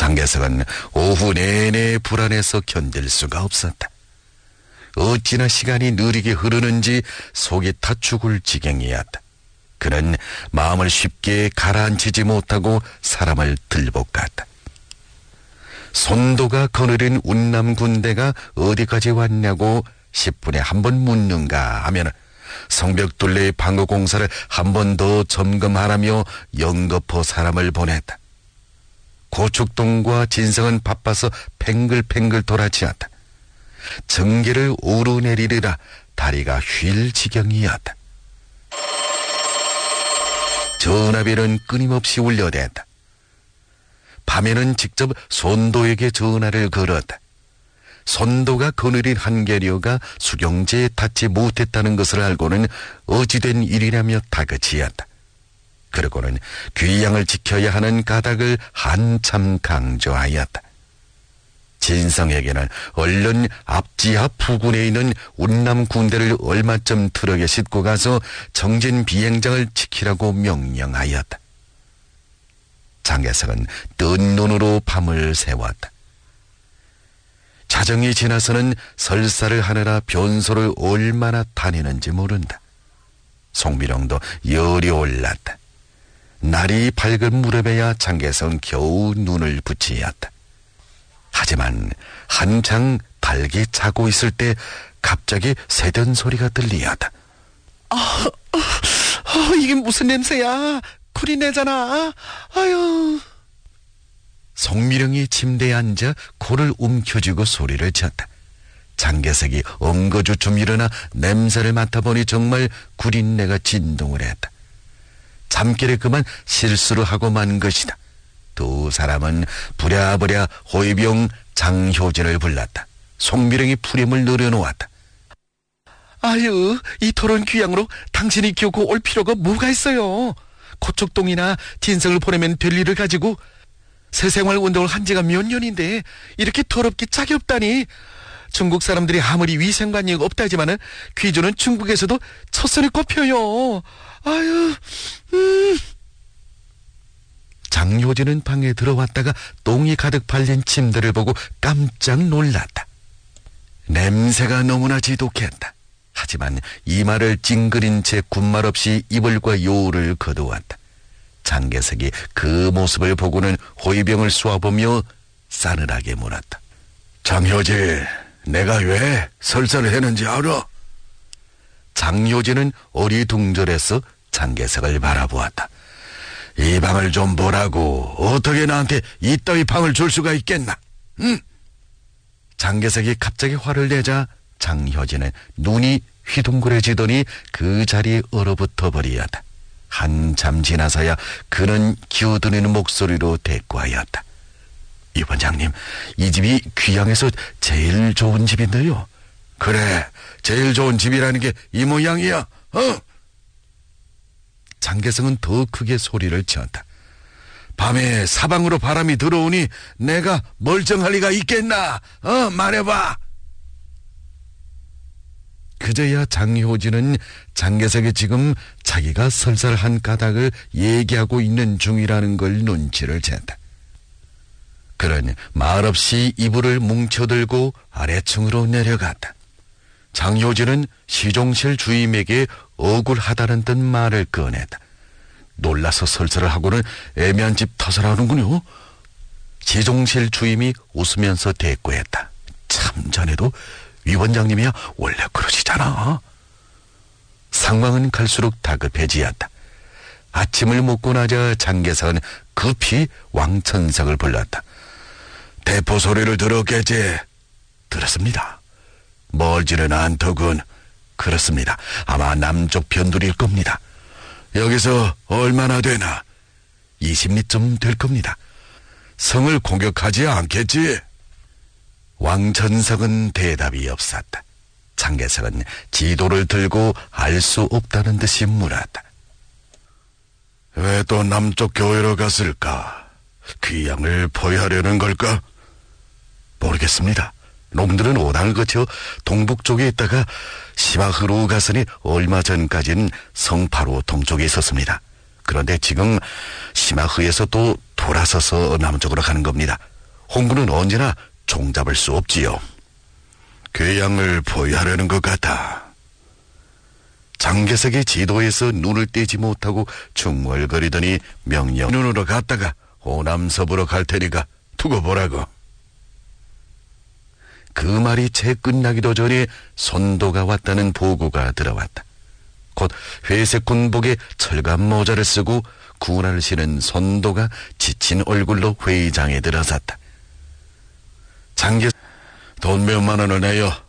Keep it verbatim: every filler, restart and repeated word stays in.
장개석은 오후 내내 불안해서 견딜 수가 없었다. 어찌나 시간이 느리게 흐르는지 속이 타 죽을 지경이었다. 그는 마음을 쉽게 가라앉히지 못하고 사람을 들볶았다. 손도가 거느린 운남 군대가 어디까지 왔냐고 십 분에 한 번 묻는가 하면 성벽둘레의 방어 공사를 한 번 더 점검하라며 영거포 사람을 보냈다. 고축동과 진성은 바빠서 팽글팽글 돌아치었다. 전개를 오르내리리라 다리가 휠 지경이었다. 전화벨은 끊임없이 울려댔다. 밤에는 직접 손도에게 전화를 걸었다. 손도가 거느린 한계료가 수경제에 닿지 못했다는 것을 알고는 어찌된 일이라며 다그치었다. 그러고는 귀양을 지켜야 하는 까닭을 한참 강조하였다. 진성에게는 얼른 앞지하 부근에 있는 운남 군대를 얼마쯤 트럭에 싣고 가서 정진 비행장을 지키라고 명령하였다. 장개석은 뜬 눈으로 밤을 새웠다. 자정이 지나서는 설사를 하느라 변소를 얼마나 다니는지 모른다. 송비령도 열이 올랐다. 날이 밝은 무렵에야 장개석은 겨우 눈을 붙이었다. 하지만 한창 달게 자고 있을 때 갑자기 새던 소리가 들리었다. 아, 아, 이게 무슨 냄새야? 구리내잖아. 아유. 송미령이 침대에 앉아 코를 움켜쥐고 소리를 쳤다. 장개석이 엉거주춤 일어나 냄새를 맡아보니 정말 구린내가 진동을 했다. 잠결에 그만 실수를 하고 만 것이다. 두 사람은 부랴부랴 호위병 장효진을 불렀다. 송미령이 풀임을 내려놓았다. 아유, 이 토론 귀양으로 당신이 기어고 올 필요가 뭐가 있어요? 고척동이나 진성을 보내면 될 일을 가지고 새생활 운동을 한 지가 몇 년인데 이렇게 더럽게 짝이 없다니. 중국 사람들이 아무리 위생관이 없다지만은 귀주는 중국에서도 첫선에 꼽혀요. 아유, 음. 장효진은 방에 들어왔다가 똥이 가득 발린 침대를 보고 깜짝 놀랐다. 냄새가 너무나 지독했다. 하지만 이마를 찡그린 채 군말 없이 이불과 요를 거두었다. 장개석이 그 모습을 보고는 호위병을 쏘아보며 싸늘하게 물었다. 장효진, 내가 왜 설사를 했는지 알아? 장효진은 어리둥절해서 장개석을 바라보았다. 이 방을 좀 보라고. 어떻게 나한테 이따위 방을 줄 수가 있겠나? 응? 장개석이 갑자기 화를 내자 장효진은 눈이 휘둥그레지더니 그 자리에 얼어붙어 버리었다. 한참 지나서야 그는 기어들이는 목소리로 대꾸하였다. 이 원장님, 이 집이 귀양에서 제일 좋은 집인데요. 그래, 제일 좋은 집이라는 게 이 모양이야. 어? 장개성은 더 크게 소리를 치었다. 밤에 사방으로 바람이 들어오니 내가 멀쩡할 리가 있겠나? 어, 말해봐. 그제야 장효진은 장개석이 지금 자기가 설설한 까닭을 얘기하고 있는 중이라는 걸 눈치를 챘다. 그러니 말없이 이불을 뭉쳐들고 아래층으로 내려갔다. 장효진은 시종실 주임에게 억울하다는 듯 말을 꺼냈다. 놀라서 설설을 하고는 애매한 집 탓을 하는군요. 시종실 주임이 웃으면서 대꾸했다. 참, 자네도 위원장님이야 원래 그러시잖아. 상황은 갈수록 다급해지었다. 아침을 먹고 나자 장개석은 급히 왕천석을 불렀다. 대포 소리를 들었겠지? 들었습니다. 멀지는 않더군. 그렇습니다. 아마 남쪽 편둘일 겁니다. 여기서 얼마나 되나? 이십 리쯤 될 겁니다. 성을 공격하지 않겠지? 왕천석은 대답이 없었다. 장개석은 지도를 들고 알 수 없다는 듯이 물었다. 왜 또 남쪽 교회로 갔을까? 귀양을 포위하려는 걸까? 모르겠습니다. 놈들은 오당을 거쳐 동북 쪽에 있다가 시마흐로 갔으니 얼마 전까지는 성파로 동쪽에 있었습니다. 그런데 지금 시마흐에서 또 돌아서서 남쪽으로 가는 겁니다. 홍구는 언제나 종잡을 수 없지요. 괴양을 포위하려는 것 같아. 장개석이 지도에서 눈을 떼지 못하고 중얼거리더니 명령 눈으로 갔다가 호남섭으로 갈 테니까 두고 보라고. 그 말이 채 끝나기도 전에 선도가 왔다는 보고가 들어왔다. 곧 회색 군복에 철갑 모자를 쓰고 군화를 신은 선도가 지친 얼굴로 회의장에 들어섰다. 장개 돈 몇만 원을 내요